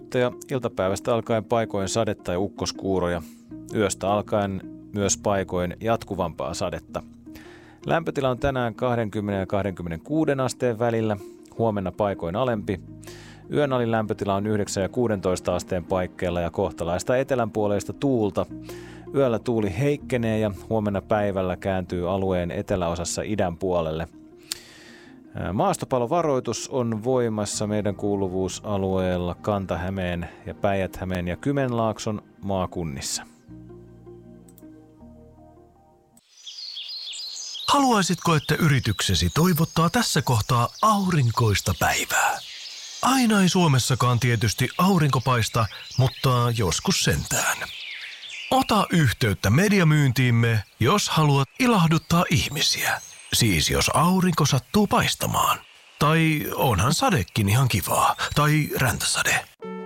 viileämpöyttä ja iltapäivästä alkaen paikoin sadetta ja ukkoskuuroja. Yöstä alkaen myös paikoin jatkuvampaa sadetta. Lämpötila on tänään 20 ja 26 asteen välillä, huomenna paikoin alempi. Yön alin lämpötila on 9 ja 16 asteen paikkeilla ja kohtalaista etelänpuoleista tuulta. Yöllä tuuli heikkenee ja huomenna päivällä kääntyy alueen eteläosassa idän puolelle. Maastopalovaroitus on voimassa meidän kuuluvuusalueella Kanta-Hämeen ja Päijät-Hämeen ja Kymenlaakson maakunnissa. Haluaisitko, että yrityksesi toivottaa tässä kohtaa aurinkoista päivää? Aina ei Suomessakaan tietysti aurinko paista, mutta joskus sentään. Ota yhteyttä mediamyyntiimme, jos haluat ilahduttaa ihmisiä. Siis jos aurinko sattuu paistamaan. Tai onhan sadekin ihan kivaa. Tai räntäsade.